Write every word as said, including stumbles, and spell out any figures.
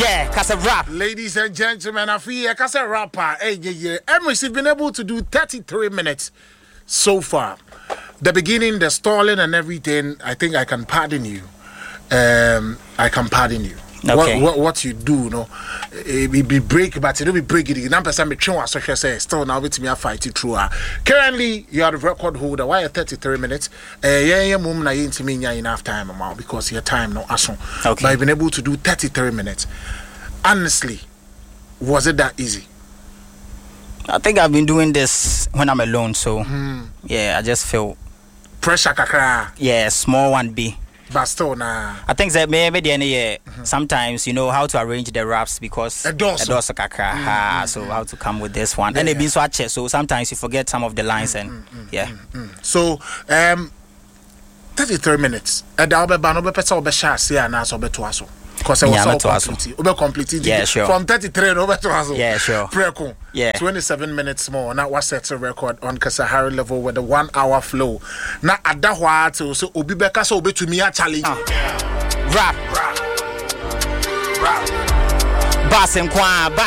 Yeah, cause a rap. Ladies and gentlemen, I feel cause a rapper. Hey, yeah, yeah. Emrys have been able to do thirty-three minutes so far. The beginning, the stalling and everything, I think I can pardon you. Um, I can pardon you. Okay. What, what what you do, no, it be break, but it will be break it. Number some be true, so say still now with me a fight it through. Currently, you are the record holder. Why thirty-three minutes? Uh, yeah, yeah, mum na into me enough time amount because your time no aso. Okay. But I've been able to do thirty-three minutes. Honestly, was it that easy? I think I've been doing this when I'm alone, so mm. yeah, I just feel pressure kakra. Yeah, small one B. But still, nah. I think that maybe the end yeah, mm-hmm. sometimes you know how to arrange the raps because a dorsal kakra. Mm-hmm. So how to come with this one, yeah, and it been swatch. So sometimes you forget some of the lines and mm-hmm. yeah. Mm-hmm. So um, thirty-three minutes. And I'll be ban over person over share say and also be to aso. Because I was yeah, so complete. Over completed. Yeah, sure. From thirty-three over to aso. Yeah, sure. Preko. Yeah. twenty-seven minutes more. Now what sets a record on Kasahari level with the one hour flow. Now at that while to so Obi Beka so be to me a challenge. Uh. Rap. Rap. Rap. Bass and Kwan.